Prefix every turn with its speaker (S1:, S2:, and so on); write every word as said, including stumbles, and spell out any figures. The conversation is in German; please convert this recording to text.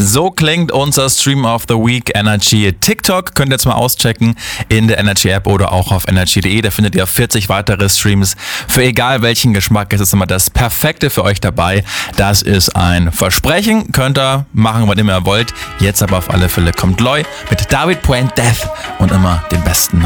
S1: So klingt unser Stream of the Week Energy. TikTok könnt ihr jetzt mal auschecken in der Energy App oder auch auf energy punkt de. Da findet ihr vierzig weitere Streams. Für egal welchen Geschmack ist es immer das Perfekte für euch dabei. Das ist ein Versprechen. Könnt ihr machen, wann immer ihr wollt. Jetzt aber auf alle Fälle kommt Loy mit David Puente und immer den besten.